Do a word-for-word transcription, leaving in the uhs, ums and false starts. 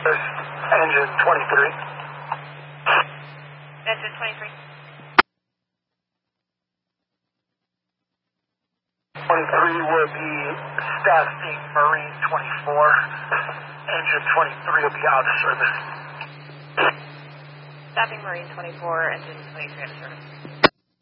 Engine twenty-three. Engine twenty-three. twenty-three will be staffing Marine twenty-four. Engine twenty-three will be out of service. Staffing Marine twenty-four, engine twenty-three out of service.